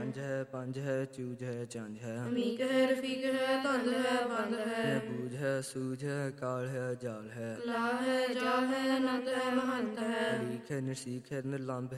ਪੰਜ ਹੈ ਚੂਜ ਹੈ ਚੰਜ ਹੈ ਅਮੀਕ ਹੈ ਰਫੀਕ ਹੈ ਧੰਦ ਹੈ ਬੰਦ ਹੈ ਬੂਝ ਹੈ ਸੂਝ ਹੈ ਕਾਲ ਹੈ ਜਾਲ ਹੈ ਲਾ ਹੈ ਜਾ ਹੈ ਅਨੰਤ ਹੈ ਮਹੰਤ ਹੈ ਅਲੀਕ ਹੈ ਨਰਸੀਕ ਹੈ ਨਿਰਲੰਭ